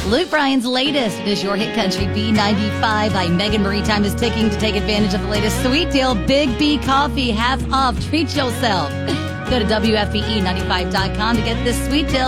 Luke Bryan's latest is your hit country B95 by Megan Marie. Time is ticking to take advantage of the latest sweet deal. Big B Coffee, half off. Treat yourself. Go to WFPE95.com to get this sweet deal.